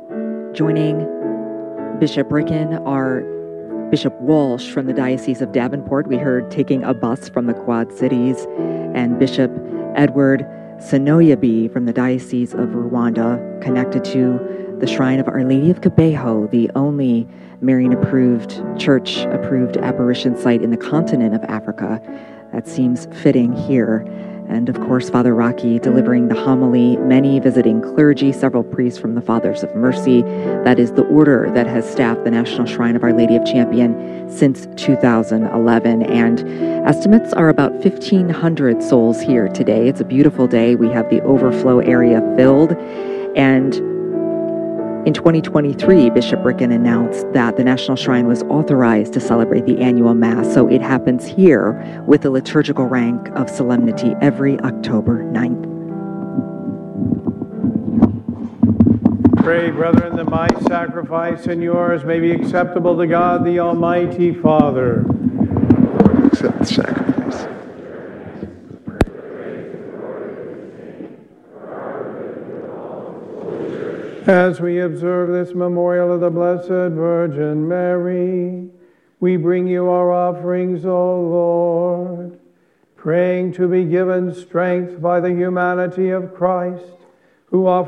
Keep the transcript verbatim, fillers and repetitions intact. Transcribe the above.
Joining Bishop Ricken are Bishop Walsh from the Diocese of Davenport, we heard taking a bus from the Quad Cities, and Bishop Edward Sonoyabi from the Diocese of Rwanda, connected to the Shrine of Our Lady of Kibeho, the only Marian-approved, church-approved apparition site in the continent of Africa. That seems fitting here. And of course, Father Rocky delivering the homily, many visiting clergy, several priests from the Fathers of Mercy. That is the order that has staffed the National Shrine of Our Lady of Champion since two thousand eleven. And estimates are about fifteen hundred souls here today. It's a beautiful day. We have the overflow area filled. And in twenty twenty-three, Bishop Ricken announced that the National Shrine was authorized to celebrate the annual Mass, so it happens here with the liturgical rank of solemnity every October ninth. Pray, brethren, that my sacrifice and yours may be acceptable to God, the Almighty Father. Lord, accept the sacrifice. As we observe this memorial of the Blessed Virgin Mary, we bring you our offerings, O Lord, praying to be given strength by the humanity of Christ, who offers